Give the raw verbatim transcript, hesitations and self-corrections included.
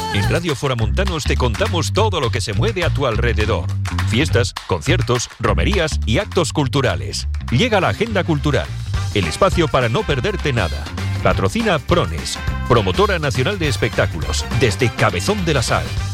En Radio Foramontanos te contamos todo lo que se mueve a tu alrededor. Fiestas, conciertos, romerías y actos culturales. Llega la Agenda Cultural, el espacio para no perderte nada. Patrocina Prones, promotora nacional de espectáculos, desde Cabezón de la Sal.